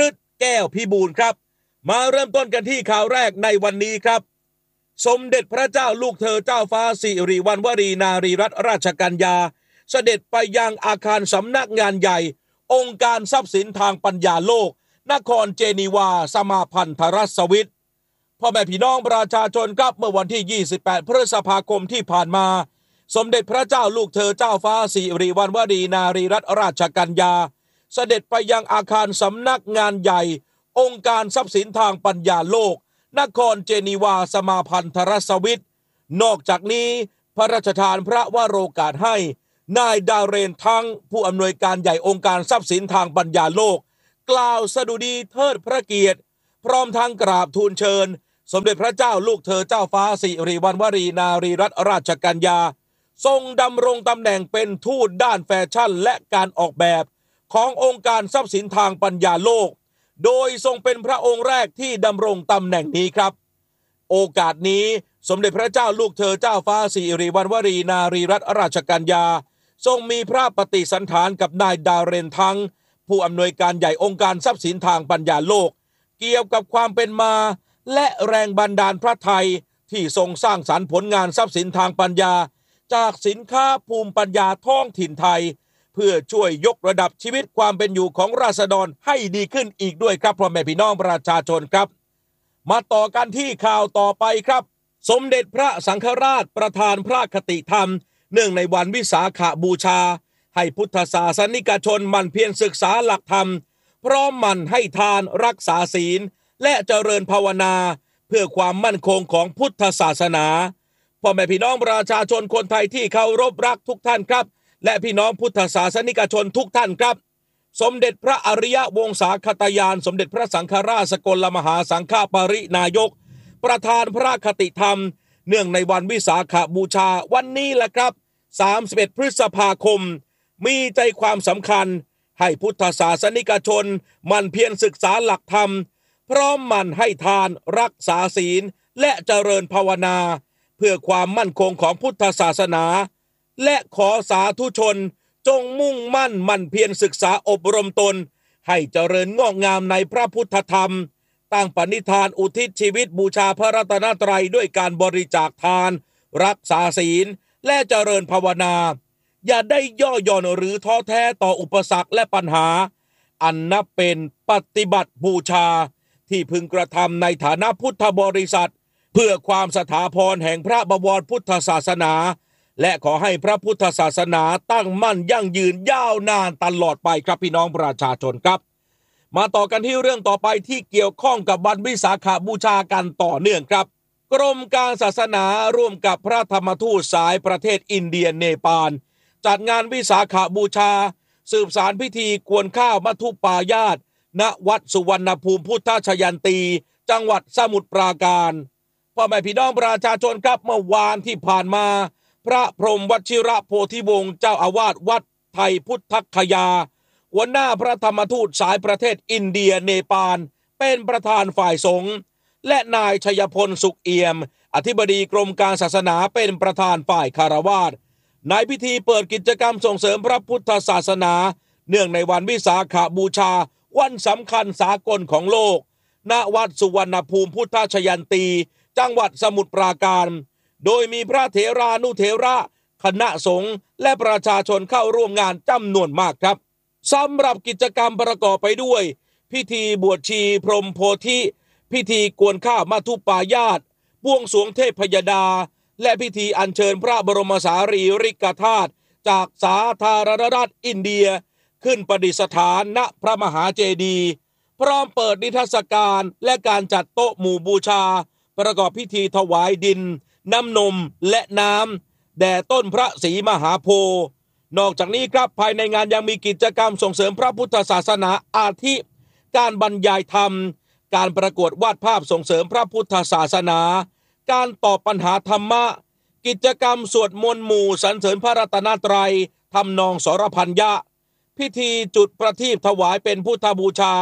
ก้วพิบูลครับมาเริ่มต้นกันที่ข่าวแรกในวันนี้ครับสมเด็จพระเจ้าลูกเธอเจ้าฟ้าสิริวัณวรีนารีรัตนราชกัญญาเสด็จไปยังอาคารสำนักงานใหญ่องค์การทรัพย์สินทางปัญญาโลกนครเจนีวาสมาพันธรัฐสวิตพ่อแม่พี่น้องประชาชนครับเมื่อวันที่28พฤษภาคมที่ผ่านมาสมเด็จพระเจ้าลูกเธอเจ้าฟ้าสิริวัณวรีนารีรัตนราชกัญญาเสด็จไปยังอาคารสำนักงานใหญ่องค์การทรัพย์สินทางปัญญาโลกนครเจนีวาสมาพันธรัฐสวิตนอกจากนี้พระราชทานพระวโรกาสให้นายดาเรนทั้งผู้อำนวยการใหญ่องค์การทรัพย์สินทางปัญญาโลกกล่าวสดุดีเทิดพระเกียรติพร้อมทั้งกราบทูลเชิญสมเด็จพระเจ้าลูกเธอเจ้าฟ้าสิริวัณวรีนารีรัตนราชกัญญาทรงดำรงตำแหน่งเป็นทูตด้านแฟชั่นและการออกแบบขององค์การทรัพย์สินทางปัญญาโลกโดยทรงเป็นพระองค์แรกที่ดำรงตำแหน่งนี้ครับโอกาสนี้สมเด็จพระเจ้าลูกเธอเจ้าฟ้าสิริวัณวรีนารีรัตนราชกัญญาทรงมีพระปฏิสันถานกับนายดาเรนทั้งผู้อำนวยการใหญ่องค์การทรัพย์สินทางปัญญาโลกเกี่ยวกับความเป็นมาและแรงบันดาลพระทัยที่ทรงสร้างสรรค์ผลงานทรัพย์สินทางปัญญาจากสินค้าภูมิปัญญาท้องถิ่นไทยเพื่อช่วยยกระดับชีวิตความเป็นอยู่ของราษฎรให้ดีขึ้นอีกด้วยครับพ่อแม่พี่น้องประชาชนครับมาต่อกันที่ข่าวต่อไปครับสมเด็จพระสังฆราชประธานพระคติธรรมเนื่องในวันวิสาขบูชาให้พุทธศาสนิกชนหมั่นเพียรศึกษาหลักธรรมพร้อมหมั่นให้ทานรักษาศีลและเจริญภาวนาเพื่อความมั่นคงของพุทธศาสนาพ่อแม่พี่น้องประชาชนคนไทยที่เคารพรักทุกท่านครับและพี่น้องพุทธศาสนิกชนทุกท่านครับสมเด็จพระอริยวงศาคตายานสมเด็จพระสังฆราชสกลมหาสังฆปรินายกประธานพระคติธรรมเนื่องในวันวิสาขบูชาวันนี้แหละครับ31พฤษภาคมมีใจความสำคัญให้พุทธศาสนิกชนหมั่นเพียรศึกษาหลักธรรมพร้อมหมั่นให้ทานรักษาศีลและเจริญภาวนาเพื่อความมั่นคงของพุทธศาสนาและขอสาธุชนจงมุ่งมั่นหมั่นเพียรศึกษาอบรมตนให้เจริญงอกงามในพระพุทธธรรมตั้งปณิธานอุทิศชีวิตบูชาพระรัตนตรัยด้วยการบริจาคทานรักษาศีลและเจริญภาวนาอย่าได้ย่อหย่อนหรือท้อแท้ต่ออุปสรรคและปัญหาอันนับเป็นปฏิบัติบูชาที่พึงกระทำในฐานะพุทธบริษัทเพื่อความสถาพรแห่งพระบวรพุทธศาสนาและขอให้พระพุทธศาสนาตั้งมั่นยั่งยืนยาวนานตลอดไปครับพี่น้องประชาชนครับมาต่อกันที่เรื่องต่อไปที่เกี่ยวข้องกับวันวิสาขบูชากันต่อเนื่องครับกรมการศาสนาร่วมกับพระธรรมทูตสายประเทศอินเดียเนปาลจัดงานวิสาขบูชาสืบสานพิธีกวนข้าวมัทุปายาตณวัดสุวรรณภูมิพุทธชยันตีจังหวัดสมุทรปราการพ่อแม่พี่น้องประชาชนครับเมื่อวานที่ผ่านมาพระพรหมวชิระโพธิวงศ์เจ้าอาวาสวัดไทยพุทธคยาหัวหน้าพระธรรมทูตสายประเทศอินเดียเนปาลเป็นประธานฝ่ายสงฆ์และนายชัยพลสุขเอี่ยมอธิบดีกรมการศาสนาเป็นประธานฝ่ายคารวาสในพิธีเปิดกิจกรรมส่งเสริมพระพุทธศาสนาเนื่องในวันวิสาขบูชาวันสำคัญสากลของโลกณวัดสุวรรณภูมิพุทธชยันตีจังหวัดสมุทรปราการโดยมีพระเถรานุเถระคณะสงฆ์และประชาชนเข้าร่วมงานจำนวนมากครับสำหรับกิจกรรมประกอบไปด้วยพิธีบวชชีพรหมโพธิพิธีกวนข้าวมัทุปายาตบวงสรวงเทพยดาและพิธีอัญเชิญพระบรมสารีริกธาตุจากสาธารณรัฐอินเดียขึ้นประดิษฐานณพระมหาเจดีย์พร้อมเปิดนิทรรศการและการจัดโต๊ะหมู่บูชาประกอบพิธีถวายดินน้ำนมและน้ำแด่ต้นพระศรีมหาโพธิ์นอกจากนี้ครับภายในงานยังมีกิจกรรมส่งเสริมพระพุทธศาสนาอาทิการบรรยายธรรมการประกวดวาดภาพส่งเสริมพระพุทธศาสนาการตอบปัญหาธรรมะกิจกรรมสวดมนต์หมู่สรรเสริญพระรัตนตรัยทำนองสรพัญญะพิธีจุดประทีปถวายเป็นพุทธบูชา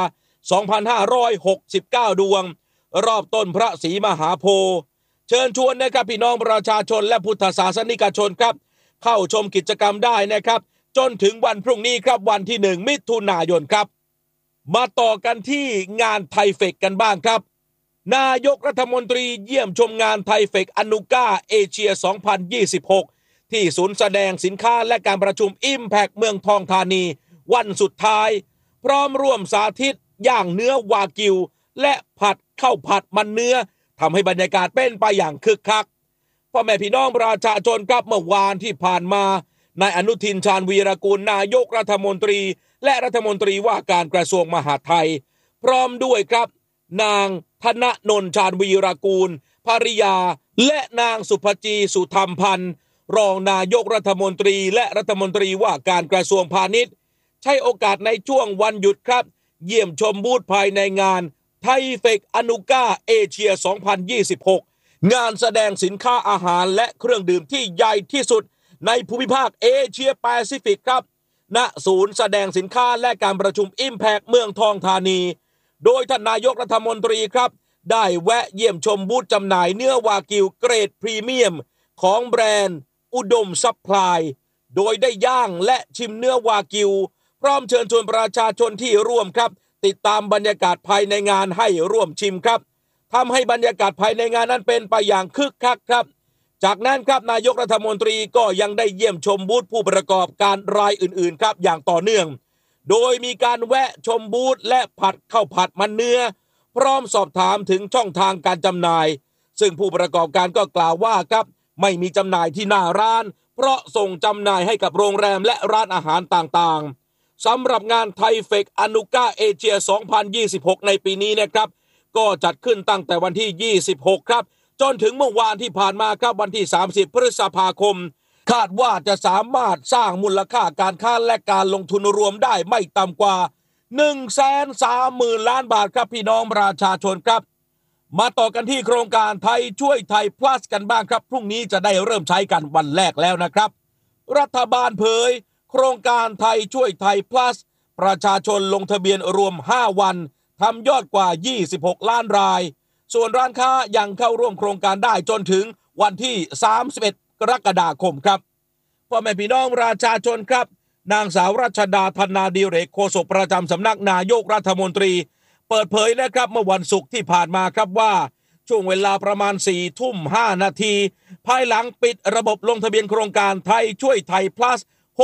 2,569 ดวงรอบต้นพระศรีมหาโพธิ์เชิญชวนนะครับพี่น้องประชาชนและพุทธศาสนิกชนครับเข้าชมกิจกรรมได้นะครับจนถึงวันพรุ่งนี้ครับวันที่1 มิถุนายนครับมาต่อกันที่งานไทเฟคกันบ้างครับนายกรัฐมนตรีเยี่ยมชมงานไทเฟคอนุก้าเอเชีย 2026 ที่ศูนย์แสดงสินค้าและการประชุม Impact เมืองทองธานีวันสุดท้ายพร้อมร่วมสาธิตย่างเนื้อวากิวและผัดข้าวผัดมันเนื้อทำให้บรรยากาศเป็นไปอย่างคึกคักพ่อแม่พี่น้องประชาชนครับเมื่อวานที่ผ่านมานายอนุทินชาญวีรกูลนายกรัฐมนตรีและรัฐมนตรีว่าการกระทรวงมหาดไทยพร้อมด้วยครับนางธนนนท์ชาญวีรกูลภริยาและนางสุภจีสุธรรมพันธ์รองนายกรัฐมนตรีและรัฐมนตรีว่าการกระทรวงพาณิชย์ใช้โอกาสในช่วงวันหยุดครับเยี่ยมชมบูธภายในงานไทเฟคอนุก้าเอเชีย 2026 งานแสดงสินค้าอาหารและเครื่องดื่มที่ใหญ่ที่สุดในภูมิภาคเอเชียแปซิฟิกครับณศูนย์แสดงสินค้าและการประชุม Impact เมืองทองธานีโดยท่านนายกรัฐมนตรีครับได้แวะเยี่ยมชมบูธจำหน่ายเนื้อวากิวเกรดพรีเมียมของแบรนด์อุดมซัพพลายโดยได้ย่างและชิมเนื้อวากิวพร้อมเชิญชวนประชาชนที่ร่วมครับติดตามบรรยากาศภายในงานให้ร่วมชิมครับทำให้บรรยากาศภายในงานนั้นเป็นไปอย่างคึกคักครับจากนั้นครับนายกรัฐมนตรีก็ยังได้เยี่ยมชมบูธผู้ประกอบการรายอื่นๆครับอย่างต่อเนื่องโดยมีการแวะชมบูธและผัดข้าวผัดมันเนื้อพร้อมสอบถามถึงช่องทางการจำหน่ายซึ่งผู้ประกอบการก็กล่าวว่าครับไม่มีจำหน่ายที่หน้าร้านเพราะส่งจำหน่ายให้กับโรงแรมและร้านอาหารต่างๆสำหรับงานไทเฟคอนุก้าเอเชีย 2026 ในปีนี้นะครับก็จัดขึ้นตั้งแต่วันที่ 26 ครับจนถึงเมื่อวานที่ผ่านมาครับวันที่ 30 พฤษภาคมคาดว่าจะสามารถสร้างมูลค่าการค้าและการลงทุนรวมได้ไม่ต่ำกว่า 130,000 ล้านบาทครับพี่น้องประชาชนครับมาต่อกันที่โครงการไทยช่วยไทย plus กันบ้างครับพรุ่งนี้จะได้เริ่มใช้กันวันแรกแล้วนะครับรัฐบาลเผยโครงการไทยช่วยไทย plus ประชาชนลงทะเบียนรวม5วันทำยอดกว่า26ล้านรายส่วนร้านค้ายังเข้าร่วมโครงการได้จนถึงวันที่31กรกฎาคมครับพ่อแม่พี่น้องประชาชนครับนางสาวรัชดาธนาดิเรกโฆษกประจำสำนักนายกรัฐมนตรีเปิดเผยนะครับเมื่อวันศุกร์ที่ผ่านมาครับว่าช่วงเวลาประมาณ 4:05 นาทีภายหลังปิดระบบลงทะเบียนโครงการไทยช่วยไทย plus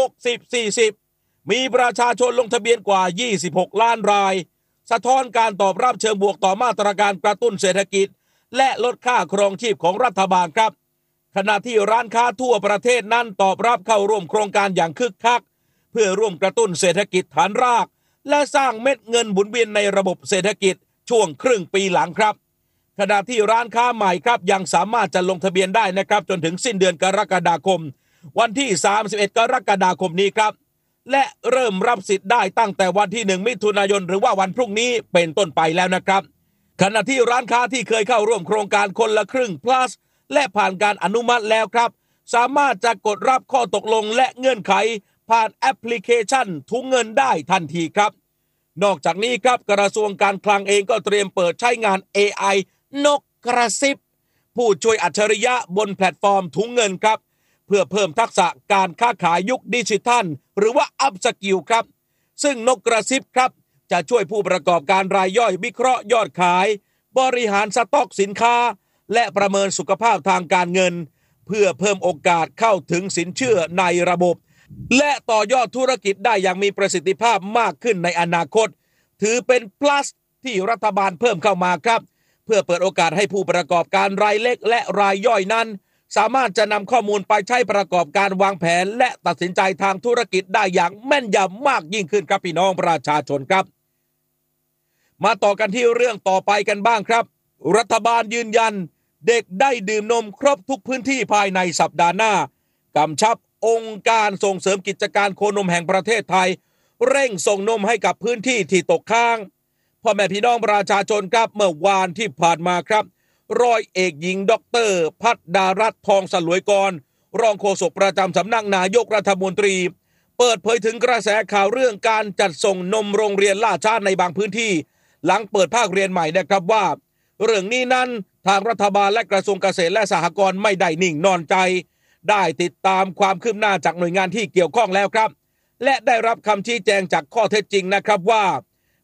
60-40 มีประชาชนลงทะเบียนกว่า26ล้านรายสะท้อนการตอบรับเชิงบวกต่อมาตรการกระตุ้นเศรษฐกิจและลดค่าครองชีพของรัฐบาลครับขณะที่ร้านค้าทั่วประเทศนั้นตอบรับเข้าร่วมโครงการอย่างคึกคักเพื่อร่วมกระตุ้นเศรษฐกิจฐานรากและสร้างเม็ดเงินหมุนเวียนในระบบเศรษฐกิจช่วงครึ่งปีหลังครับขณะที่ร้านค้าใหม่ครับยังสามารถจะลงทะเบียนได้นะครับจนถึงสิ้นเดือนกรกฎาคมวันที่31กรกฎาคมนี้ครับและเริ่มรับสิทธิ์ได้ตั้งแต่วันที่1มิถุนายนหรือว่าวันพรุ่งนี้เป็นต้นไปแล้วนะครับขณะที่ร้านค้าที่เคยเข้าร่วมโครงการคนละครึ่ง plus และผ่านการอนุมัติแล้วครับสามารถจะกดรับข้อตกลงและเงื่อนไขผ่านแอปพลิเคชันถุงเงินได้ทันทีครับนอกจากนี้ครับกระทรวงการคลังเองก็เตรียมเปิดใช้งาน AI นกกระซิบผู้ช่วยอัจฉริยะบนแพลตฟอร์มถุงเงินครับเพื่อเพิ่มทักษะการค้าขายยุคดิจิทัลหรือว่าอัพสกิลครับซึ่งนกกระซิบครับจะช่วยผู้ประกอบการรายย่อยวิเคราะห์ยอดขายบริหารสต็อกสินค้าและประเมินสุขภาพทางการเงินเพื่อเพิ่มโอกาสเข้าถึงสินเชื่อในระบบและต่อยอดธุรกิจได้อย่างมีประสิทธิภาพมากขึ้นในอนาคตถือเป็น plus ที่รัฐบาลเพิ่มเข้ามาครับเพื่อเปิดโอกาสให้ผู้ประกอบการรายเล็กและรายย่อยนั้นสามารถจะนำข้อมูลไปใช้ประกอบการวางแผนและตัดสินใจทางธุรกิจได้อย่างแม่นยำมากยิ่งขึ้นครับพี่น้องประชาชนครับมาต่อกันที่เรื่องต่อไปกันบ้างครับรัฐบาลยืนยันเด็กได้ดื่มนมครบทุกพื้นที่ภายในสัปดาห์หน้ากำชับองค์การส่งเสริมกิจการโคนมแห่งประเทศไทยเร่งส่งนมให้กับพื้นที่ที่ตกค้างพ่อแม่พี่น้องประชาชนครับเมื่อวานที่ผ่านมาครับร้อยเอกหญิงดร.ภัทรดารัตน์ทองสลวยกรรองโฆษกประจำสำนักนายกรัฐมนตรีเปิดเผยถึงกระแสข่าวเรื่องการจัดส่งนมโรงเรียนล่าช้าในบางพื้นที่หลังเปิดภาคเรียนใหม่นะครับว่าเรื่องนี้นั้นทางรัฐบาลและกระทรวงเกษตรและสหกรณ์ไม่ได้นิ่งนอนใจได้ติดตามความคืบหน้าจากหน่วยงานที่เกี่ยวข้องแล้วครับและได้รับคำชี้แจงจากข้อเท็จจริงนะครับว่า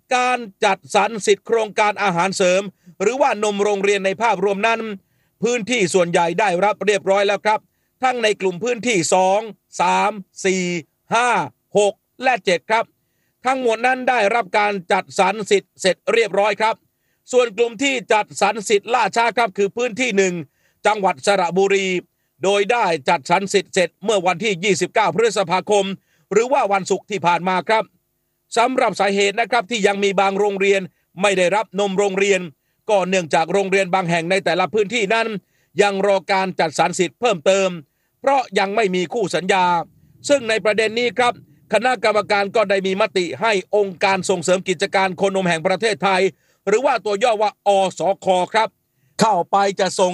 การจัดสรรสิทธิโครงการอาหารเสริมหรือว่านมโรงเรียนในภาพรวมนั้นพื้นที่ส่วนใหญ่ได้รับเรียบร้อยแล้วครับทั้งในกลุ่มพื้นที่2, 3, 4, 5, 6 และ 7ครับทั้งหมดนั้นได้รับการจัดสรรสิทธิ์เสร็จเรียบร้อยครับส่วนกลุ่มที่จัดสรรสิทธิ์ล่าช้าครับคือพื้นที่1จังหวัดสระบุรีโดยได้จัดสรรสิทธิ์เสร็จเมื่อวันที่29พฤษภาคมหรือว่าวันศุกร์ที่ผ่านมาครับสำหรับสาเหตุนะครับที่ยังมีบางโรงเรียนไม่ได้รับนมโรงเรียนก็เนื่องจากโรงเรียนบางแห่งในแต่ละพื้นที่นั้นยังรอการจัดสรรสิทธิ์เพิ่มเติมเพราะยังไม่มีคู่สัญญาซึ่งในประเด็นนี้ครับคณะกรรมการก็ได้มีมติให้องค์การส่งเสริมกิจการโคนมแห่งประเทศไทยหรือว่าตัวย่อว่าอสคครับเข้าไปจะส่ง